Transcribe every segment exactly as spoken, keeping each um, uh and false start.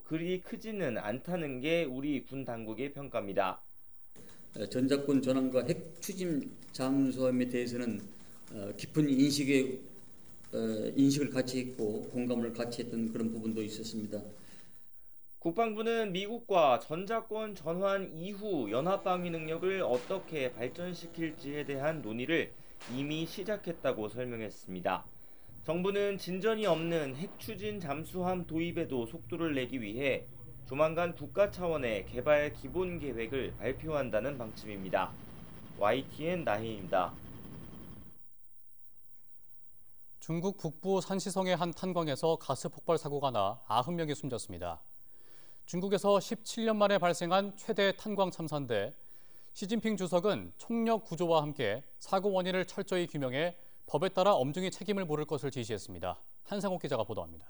그리 크지는 않다는 게 우리 군 당국의 평가입니다. 전작권 전환과 핵 추진 잠수함에 대해서는 깊은 인식의 인식을 같이 했고 공감을 같이 했던 그런 부분도 있었습니다. 국방부는 미국과 전작권 전환 이후 연합방위 능력을 어떻게 발전시킬지에 대한 논의를 이미 시작했다고 설명했습니다. 정부는 진전이 없는 핵추진 잠수함 도입에도 속도를 내기 위해 조만간 국가 차원의 개발 기본 계획을 발표한다는 방침입니다. 와이티엔 나혜입니다. 중국 북부 산시성의 한 탄광에서 가스 폭발 사고가 나 아흔 명이 숨졌습니다. 중국에서 십칠 년 만에 발생한 최대 탄광 참사인데 시진핑 주석은 총력 구조와 함께 사고 원인을 철저히 규명해 법에 따라 엄중히 책임을 물을 것을 지시했습니다. 한상옥 기자가 보도합니다.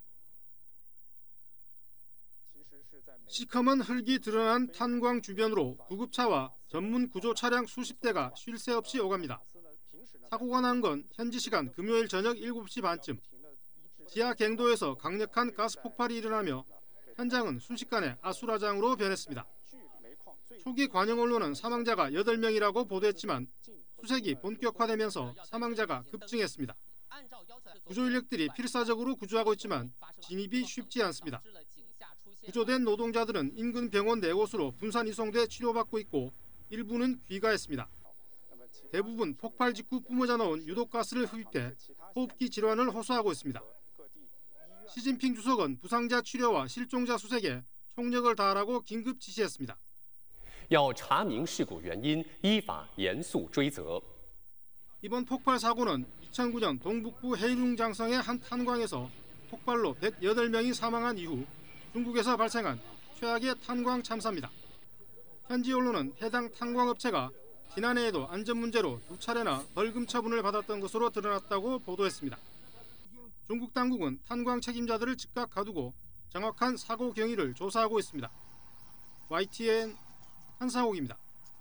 시커먼 흙이 드러난 탄광 주변으로 구급차와 전문 구조 차량 수십 대가 쉴 새 없이 오갑니다. 사고가 난 건 현지 시간 금요일 저녁 일곱 시 반쯤. 지하 갱도에서 강력한 가스 폭발이 일어나며 현장은 순식간에 아수라장으로 변했습니다. 초기 관영 언론은 사망자가 여덟 명이라고 보도했지만 수색이 본격화되면서 사망자가 급증했습니다. 구조 인력들이 필사적으로 구조하고 있지만 진입이 쉽지 않습니다. 구조된 노동자들은 인근 병원 네 곳으로 분산 이송돼 치료받고 있고 일부는 귀가했습니다. 대부분 폭발 직후 뿜어져 나온 유독가스를 흡입해 호흡기 질환을 호소하고 있습니다. 시진핑 주석은 부상자 치료와 실종자 수색에 총력을 다하라고 긴급 지시했습니다. 要查明事故原因，依法严肃追责。 이번 폭발 사고는 이천구 년 동북부 헤이룽장성의 한 탄광에서 폭발로 백여덟 명이 사망한 이후 중국에서 발생한 최악의 탄광 참사입니다. 현지 언론은 해당 탄광업체가 지난해에도 안전 문제로 두 차례나 벌금 처분을 받았던 것으로 드러났다고 보도했습니다. 중국 당국은 탄광 책임자들을 즉각 가두고 정확한 사고 경위를 조사하고 있습니다. 와이티엔 한상옥입니다.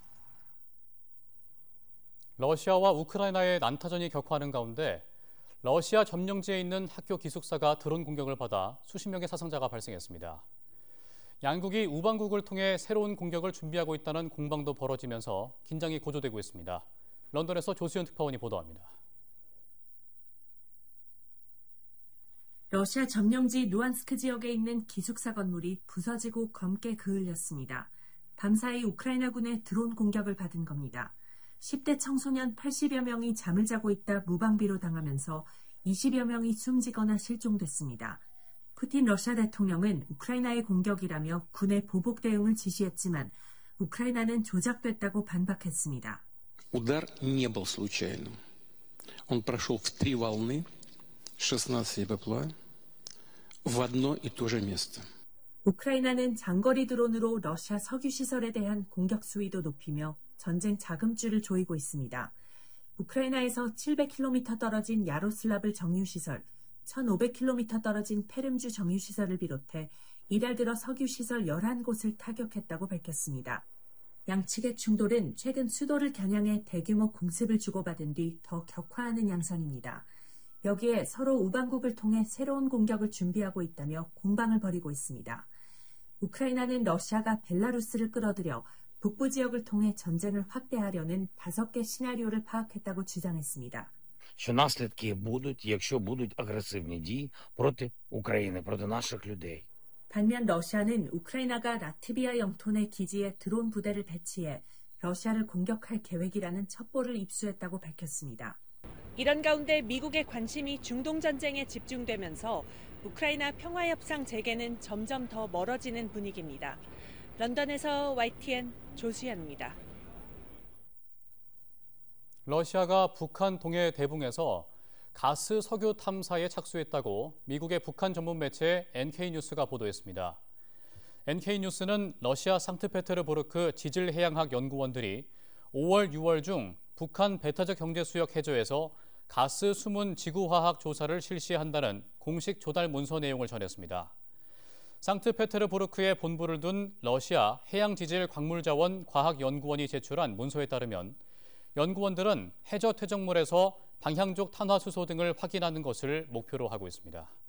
러시아와 우크라이나의 난타전이 격화하는 가운데 러시아 점령지에 있는 학교 기숙사가 드론 공격을 받아 수십 명의 사상자가 발생했습니다. 양국이 우방국을 통해 새로운 공격을 준비하고 있다는 공방도 벌어지면서 긴장이 고조되고 있습니다. 런던에서 조수연 특파원이 보도합니다. 러시아 점령지 루안스크 지역에 있는 기숙사 건물이 부서지고 검게 그을렸습니다. 밤사이 우크라이나군의 드론 공격을 받은 겁니다. 십 대 청소년 팔십여 명이 잠을 자고 있다 무방비로 당하면서 이십여 명이 숨지거나 실종됐습니다. 푸틴 러시아 대통령은 우크라이나의 공격이라며 군의 보복 대응을 지시했지만 우크라이나는 조작됐다고 반박했습니다. Удар не был случайным. Он прошел в три волны, шестнадцать БПЛА, в одно и то же место. 우크라이나는 장거리 드론으로 러시아 석유 시설에 대한 공격 수위도 높이며 전쟁 자금줄을 조이고 있습니다. 우크라이나에서 칠백 킬로미터 떨어진 야로슬라블 정유시설, 천오백 킬로미터 떨어진 페름주 정유시설을 비롯해 이달 들어 석유시설 열한 곳을 타격했다고 밝혔습니다. 양측의 충돌은 최근 수도를 겨냥해 대규모 공습을 주고받은 뒤 더 격화하는 양상입니다. 여기에 서로 우방국을 통해 새로운 공격을 준비하고 있다며 공방을 벌이고 있습니다. 우크라이나는 러시아가 벨라루스를 끌어들여 북부 지역을 통해 전쟁을 확대하려는 다섯 개 시나리오를 파악했다고 주장했습니다. що наслідки будуть, якщо будуть агресивні дії проти України, проти наших людей. 반면 러시아는 우크라이나가 라트비아 영토 내 기지에 드론 부대를 배치해 러시아를 공격할 계획이라는 첩보를 입수했다고 밝혔습니다. 이런 가운데 미국의 관심이 중동 전쟁에 집중되면서 우크라이나 평화협상 재개는 점점 더 멀어지는 분위기입니다. 런던에서 와이티엔 조수연입니다. 러시아가 북한 동해 대붕에서 가스 석유 탐사에 착수했다고 미국의 북한 전문 매체 엔케이뉴스가 보도했습니다. 엔케이뉴스는 러시아 상트페테르부르크 지질해양학 연구원들이 오월, 유월 중 북한 배타적 경제수역 해저에서 가스 수문 지구화학 조사를 실시한다는 공식 조달 문서 내용을 전했습니다. 상트페테르부르크에 본부를 둔 러시아 해양지질광물자원 과학연구원이 제출한 문서에 따르면 연구원들은 해저 퇴적물에서 방향족 탄화수소 등을 확인하는 것을 목표로 하고 있습니다.